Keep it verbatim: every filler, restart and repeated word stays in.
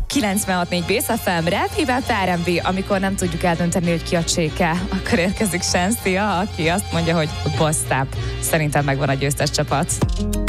kilencvenhat négy Bész ef em, Rap Hip-Hop er en bé, amikor nem tudjuk eldönteni, hogy ki a cséke, akkor érkezik Shensia, aki azt mondja, hogy Boss Step. Szerintem megvan a győztes csapat.